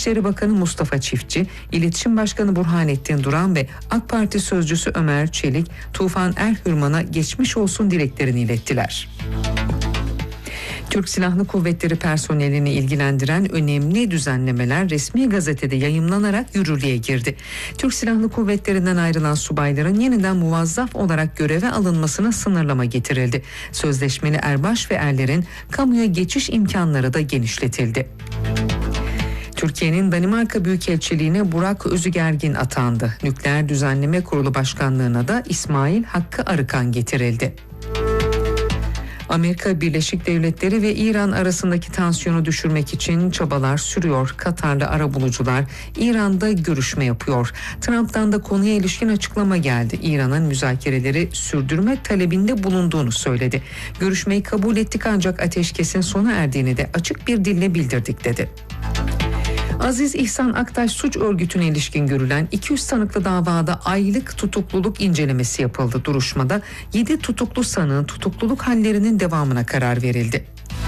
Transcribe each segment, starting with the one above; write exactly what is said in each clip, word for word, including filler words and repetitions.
İçişleri Bakanı Mustafa Çiftçi, İletişim Başkanı Burhanettin Duran ve AK Parti Sözcüsü Ömer Çelik, Tufan Erhürman'a geçmiş olsun dileklerini ilettiler. Türk Silahlı Kuvvetleri personelini ilgilendiren önemli düzenlemeler resmi gazetede yayımlanarak yürürlüğe girdi. Türk Silahlı Kuvvetleri'nden ayrılan subayların yeniden muvazzaf olarak göreve alınmasına sınırlama getirildi. Sözleşmeli erbaş ve erlerin kamuya geçiş imkanları da genişletildi. Türkiye'nin Danimarka Büyükelçiliğine Burak Özügergin atandı. Nükleer Düzenleme Kurulu Başkanlığı'na da İsmail Hakkı Arıkan getirildi. Amerika Birleşik Devletleri ve İran arasındaki tansiyonu düşürmek için çabalar sürüyor. Katarlı arabulucular İran'da görüşme yapıyor. Trump'tan da konuya ilişkin açıklama geldi. İran'ın müzakereleri sürdürme talebinde bulunduğunu söyledi. Görüşmeyi kabul ettik ancak ateşkesin sona erdiğini de açık bir dille bildirdik dedi. Aziz İhsan Aktaş suç örgütüne ilişkin görülen iki yüz sanıklı davada aylık tutukluluk incelemesi yapıldı. Duruşmada yedi tutuklu sanığın tutukluluk hallerinin devamına karar verildi.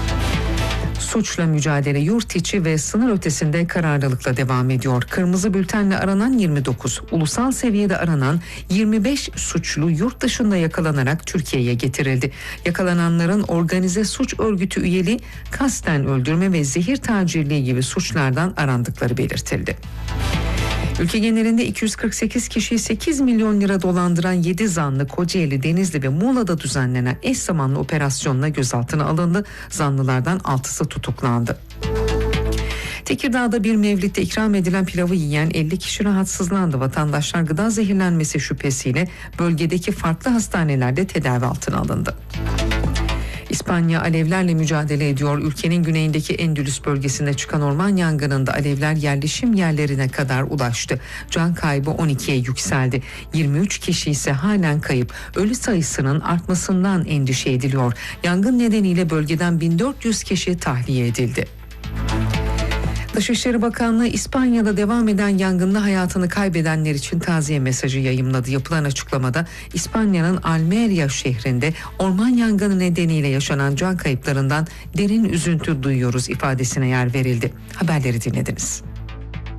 Suçla mücadele yurt içi ve sınır ötesinde kararlılıkla devam ediyor. Kırmızı bültenle aranan yirmi dokuz, ulusal seviyede aranan yirmi beş suçlu yurt dışında yakalanarak Türkiye'ye getirildi. Yakalananların organize suç örgütü üyeliği, kasten öldürme ve zehir tacirliği gibi suçlardan arandıkları belirtildi. Ülke genelinde iki yüz kırk sekiz kişiyi sekiz milyon lira dolandıran yedi zanlı Kocaeli, Denizli ve Muğla'da düzenlenen eş zamanlı operasyonla gözaltına alındı. Zanlılardan altısı tutuklandı. Tekirdağ'da bir mevlitte ikram edilen pilavı yiyen elli kişi rahatsızlandı. Vatandaşlar gıda zehirlenmesi şüphesiyle bölgedeki farklı hastanelerde tedavi altına alındı. İspanya alevlerle mücadele ediyor. Ülkenin güneyindeki Endülüs bölgesinde çıkan orman yangınında alevler yerleşim yerlerine kadar ulaştı. Can kaybı on ikiye yükseldi. yirmi üç kişi ise halen kayıp. Ölü sayısının artmasından endişe ediliyor. Yangın nedeniyle bölgeden bin dört yüz kişi tahliye edildi. Dışişleri Bakanlığı İspanya'da devam eden yangında hayatını kaybedenler için taziye mesajı yayımladı. Yapılan açıklamada İspanya'nın Almeria şehrinde orman yangını nedeniyle yaşanan can kayıplarından derin üzüntü duyuyoruz ifadesine yer verildi. Haberleri dinlediniz.